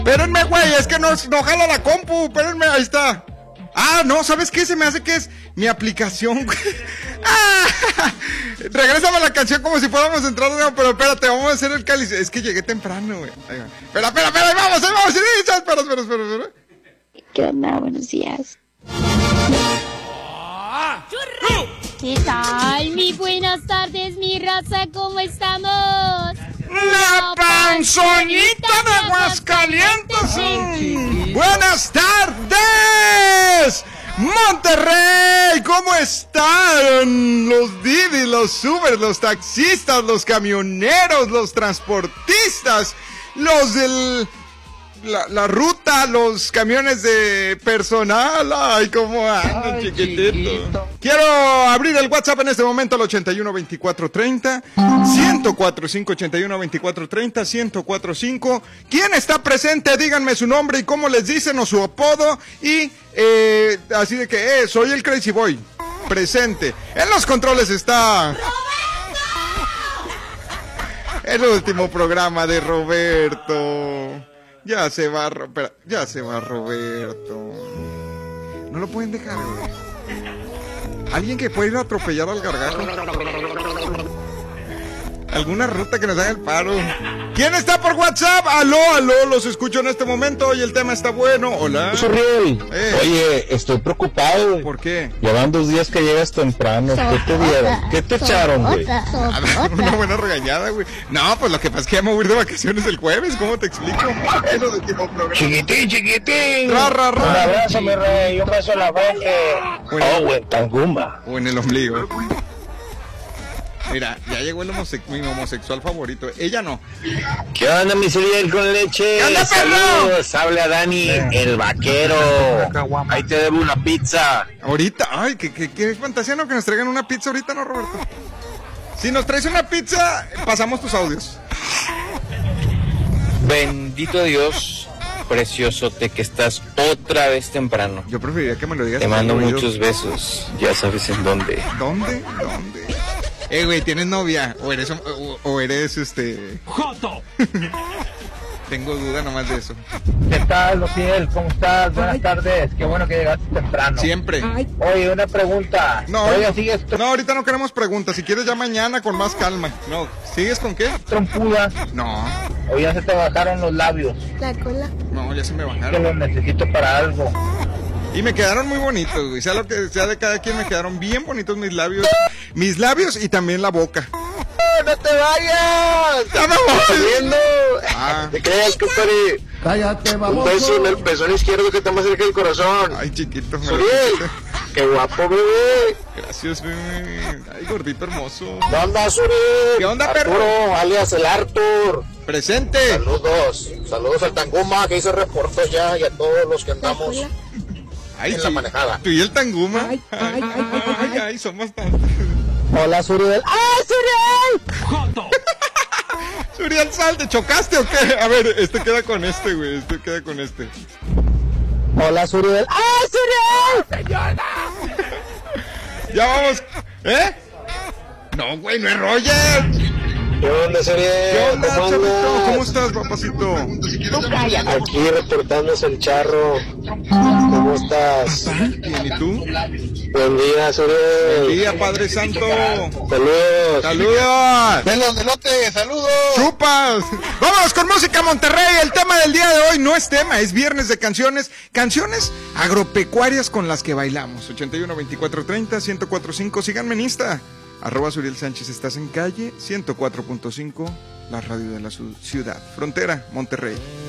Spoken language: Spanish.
Espérenme, güey, es que no jala la compu. Espérenme, ahí está. Ah, no, ¿sabes qué? Se me hace que es mi aplicación, güey. ¡Ah! Regrésame la canción como si fuéramos a entrar, no, pero espérate, vamos a hacer el cáliz. Es que llegué temprano, güey. Espera, ahí vamos. Espera. ¿Qué onda? Buenos días. ¿Qué tal? Mi buenas tardes, mi raza, ¿cómo estamos? ¡La panzonita de Aguascalientes! ¡Buenas tardes! ¡Monterrey! ¿Cómo están? Los Didi, los Uber, los taxistas, los camioneros, los transportistas, los del... La ruta, los camiones de personal. Ay, cómo andan, chiquitito. Quiero abrir el WhatsApp en este momento al 812430 1045 812430 1045. ¿Quién está presente? Díganme su nombre y cómo les dicen o su apodo. Y así de que soy el Crazy Boy. Presente. En los controles está el último programa de Roberto. Ya se va Roberto. No lo pueden dejar, güey. Alguien que pueda ir a atropellar al gargajo. Alguna ruta que nos haga el paro. ¿Quién está por WhatsApp? Aló, los escucho en este momento. Hoy el tema está bueno. Hola. Surreal. Oye, estoy preocupado, güey. ¿Por qué? Llevan 2 días que llegas temprano. ¿Qué te dieron? ¿Qué te echaron, güey? Una buena regañada, güey. No, pues lo que pasa es que ya me voy a ir de vacaciones el jueves. ¿Cómo te explico? Eso de tipo programa. Chiquitín. Un abrazo, mi rey. Un beso en la frente. Güey, Tangumba. O en el ombligo. Mira, ya llegó mi homosexual favorito. Ella no. ¿Qué onda, mi cereal con leche? ¿Qué onda, perro? Saludos, habla Dani, el vaquero. Ahí te debo una pizza. Ahorita, ay, qué fantasía, ¿no? Que nos traigan una pizza ahorita, ¿no, Roberto? Si nos traes una pizza, pasamos tus audios. Bendito Dios, preciosote, que estás otra vez temprano. Yo preferiría que me lo digas. Te mando muchos besos, ya sabes en dónde. ¿Dónde? Güey, ¿tienes novia? ¿O eres ¡Joto! Tengo duda nomás de eso. ¿Qué tal, Luciel? ¿Cómo estás? Buenas tardes. Qué bueno que llegaste temprano. Siempre. Oye, una pregunta. No, ¿sigues no, ahorita no queremos preguntas. Si quieres ya mañana con más calma. No, ¿sigues con qué? trompuda? No. ¿O ya se te bajaron los labios? La cola. No, ya se me Que bajaron. los necesito para algo. Y me quedaron muy bonitos, güey. Sea lo que sea de cada quien, me quedaron bien bonitos mis labios. Mis labios y también la boca. ¡No te vayas! ¡Ya me voy! ¡Viendo! ¿Te creas, compadre? Cállate, Un baboso. beso en el pezón izquierdo que está más cerca del corazón. Ay, chiquito. Suriel, qué guapo, bebé. Gracias, bebé. Ay, gordito hermoso. ¿Qué onda, Suriel? ¿Qué onda, perro? Arturo, alias el Artur. Presente. Saludos al Tanguma que hizo reporto ya y a todos los que andamos Ay, en la manejada. Tú y el Tanguma. Ay, somos tantos. Hola, Suriel. ¡Ah, Suriel! Suriel, sal, ¿te chocaste o qué? A ver, queda con güey. Queda con Hola, Suriel. Ya vamos. No, güey, no es Roger. ¿Qué onda, Suriel? ¿Qué onda, chavito? ¿Cómo estás, papacito? Aquí reportándose el charro. ¿Cómo estás? Bien, ¿y tú? Buen día, Suriel. Buen día, Padre Santo. Saludos. ¡Saludos! ¡Melos de lote! ¡Saludos! ¡Chupas! Vámonos con música, Monterrey. El tema del día de hoy no es tema, es viernes de canciones. Canciones agropecuarias con las que bailamos. 81-24-30-1045. Síganme en Insta. @Suriel Sánchez. Estás en calle 104.5, la radio de la ciudad. Frontera, Monterrey.